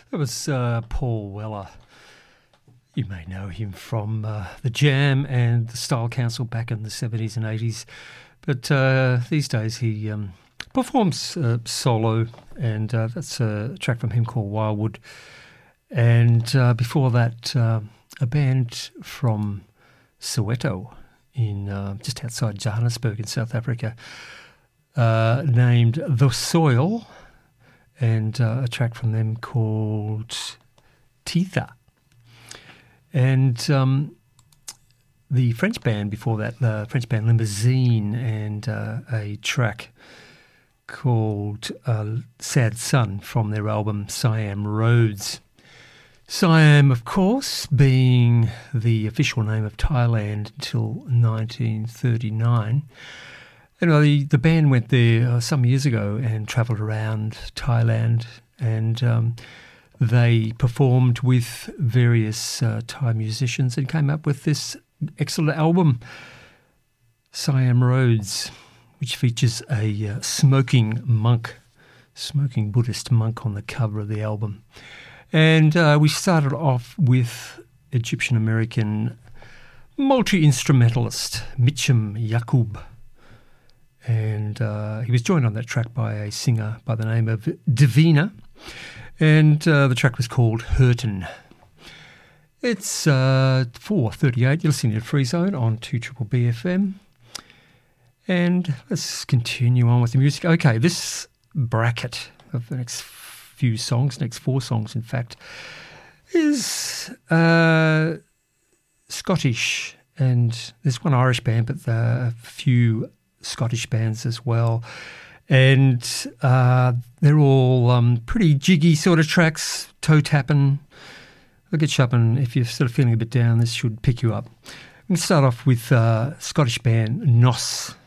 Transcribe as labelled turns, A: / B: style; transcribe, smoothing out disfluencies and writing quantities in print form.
A: That was Paul Weller. You may know him from The Jam and the Style Council back in the 70s and 80s. But these days he performs solo, and that's a track from him called Wildwood. And before that, a band from Soweto in just outside Johannesburg in South Africa named The Soil, and a track from them called Titha. And the French band before that, the French band Limousine, and a track called Sad Sun from their album Siam Roads. Siam, of course, being the official name of Thailand until 1939. Anyway, the band went there some years ago and travelled around Thailand, and they performed with various Thai musicians and came up with this excellent album, Siam Roads, which features a smoking Buddhist monk on the cover of the album. And we started off with Egyptian-American multi-instrumentalist Mitchum Yakub. And he was joined on that track by a singer by the name of Divina. And the track was called Hurtin. It's 4:38. You're listening to Free Zone on 2BBB FM. And let's continue on with the music. Okay, this bracket of the next few songs, next four songs in fact, is Scottish. And there's one Irish band, but a few Scottish bands as well. And they're all pretty jiggy sort of tracks, toe tapping. Look at Chapin. If you're sort of feeling a bit down, this should pick you up. We can start off with Scottish band Nos.